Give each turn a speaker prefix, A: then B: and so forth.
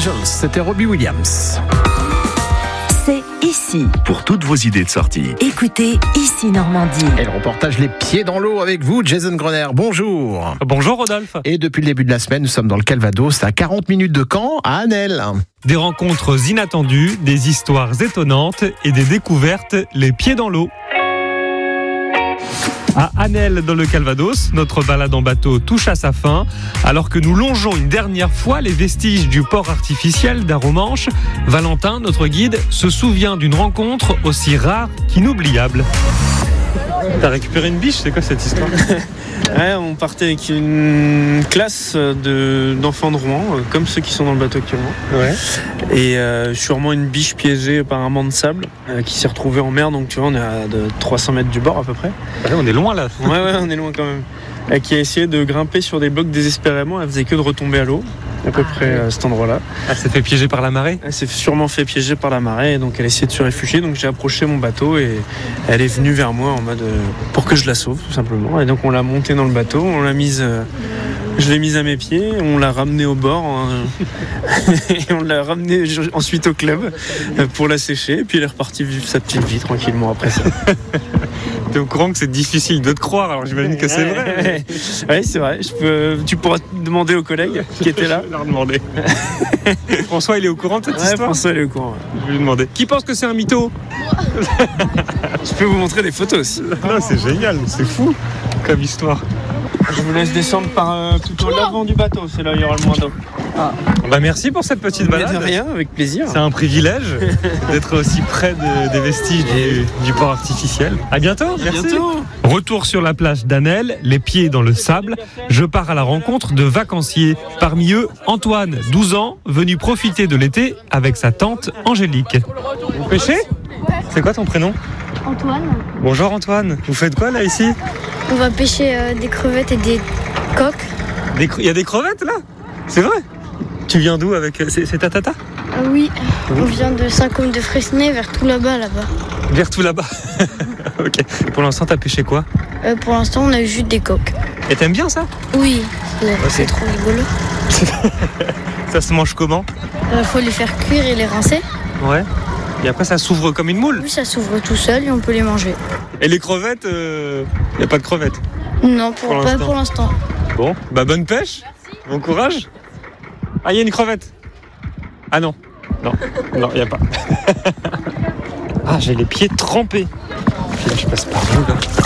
A: Angels, c'était Robbie Williams.
B: C'est ici.
C: Pour toutes vos idées de sortie.
B: Écoutez Ici Normandie.
A: Et le reportage Les Pieds dans l'eau avec vous, Jason Grenier. Bonjour.
D: Bonjour Rodolphe.
A: Et depuis le début de la semaine, nous sommes dans le Calvados, à 40 minutes de Caen, à Anel.
D: Des rencontres inattendues, des histoires étonnantes et des découvertes les pieds dans l'eau. À Anel, dans le Calvados, notre balade en bateau touche à sa fin. Alors que nous longeons une dernière fois les vestiges du port artificiel d'Aromanches, Valentin, notre guide, se souvient d'une rencontre aussi rare qu'inoubliable. T'as récupéré une biche, c'est quoi cette histoire?
E: Ouais, on partait avec une classe d'enfants de Rouen, comme ceux qui sont dans le bateau actuellement.
D: Ouais.
E: Et sûrement une biche piégée par un banc de sable qui s'est retrouvée en mer. Donc tu vois, on est à 300 mètres du bord à peu près.
D: Ouais, on est loin là.
E: Ouais, on est loin quand même. Qui a essayé de grimper sur des blocs désespérément. Elle faisait que de retomber à l'eau, à peu près à cet endroit-là.
D: Elle s'est fait piéger par la marée?
E: Elle s'est sûrement fait piéger par la marée, et donc elle a essayé de se réfugier. Donc j'ai approché mon bateau et elle est venue vers moi en mode pour que je la sauve tout simplement. Et donc on l'a montée dans le bateau, on l'a mise, je l'ai mise à mes pieds, on l'a ramenée au bord et on l'a ramenée ensuite au club pour la sécher. Et puis elle est repartie vivre sa petite vie tranquillement après ça.
D: T'es au courant que c'est difficile de te croire, alors j'imagine que c'est vrai.
E: Ouais, c'est vrai. Tu pourras demander aux collègues qui étaient là.
D: Je vais leur demander. François, il est au courant de cette histoire?
E: François, il est au courant. Ouais.
D: Je vais lui demander. Qui pense que c'est un mytho?
E: Je peux vous montrer des photos aussi.
D: Non, c'est génial, c'est fou comme histoire.
E: Je vous laisse descendre par plutôt l'avant du bateau, c'est là où il y aura le moins d'eau.
D: Bah merci pour cette petite balade.
E: De rien, avec plaisir.
D: C'est un privilège d'être aussi près des vestiges du port artificiel. À bientôt.
E: À bientôt.
D: Retour sur la plage d'Anel, les pieds dans le sable. Je pars à la rencontre de vacanciers. Parmi eux, Antoine, 12 ans, venu profiter de l'été avec sa tante Angélique. Vous pêchez? C'est quoi ton prénom?
F: Antoine.
D: Bonjour Antoine. Vous faites quoi là ici?
F: On va pêcher des crevettes et des coques.
D: Il y a des crevettes là? C'est vrai? Tu viens d'où avec... C'est ta tata?
F: Oui, on vient de Saint-Côme-de-Fresnay vers tout là-bas.
D: Vers tout là-bas. Ok. Pour l'instant, t'as pêché quoi?
F: Pour l'instant, on a eu juste des coques.
D: Et t'aimes bien ça?
F: Oui, c'est trop rigolo.
D: Ça se mange comment?
F: Faut les faire cuire et les rincer.
D: Ouais. Et après, ça s'ouvre comme une moule?
F: Oui, ça s'ouvre tout seul et on peut les manger.
D: Et les crevettes, y a pas de crevettes?
F: Non, pas pour l'instant.
D: Bon, bah bonne pêche. Bon courage. Ah, il y a une crevette. Ah non, il y a pas. Ah, j'ai les pieds trempés. Puis là, je passe par où là?